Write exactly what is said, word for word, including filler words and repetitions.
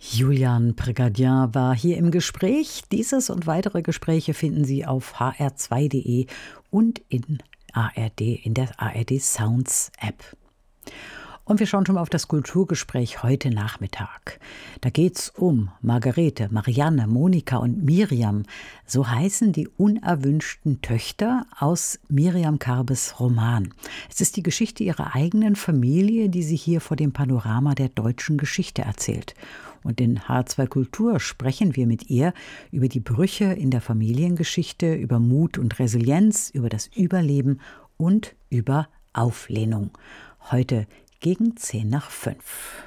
Julian Prégardien war hier im Gespräch. Dieses und weitere Gespräche finden Sie auf h r zwei punkt d e und in A R D, in der A R D Sounds App. Und wir schauen schon mal auf das Kulturgespräch heute Nachmittag. Da geht's um Margarete, Marianne, Monika und Miriam. So heißen die unerwünschten Töchter aus Miriam Karbes Roman. Es ist die Geschichte ihrer eigenen Familie, die sie hier vor dem Panorama der deutschen Geschichte erzählt. Und in H zwei Kultur sprechen wir mit ihr über die Brüche in der Familiengeschichte, über Mut und Resilienz, über das Überleben und über Auflehnung. Heute gegen zehn nach fünf.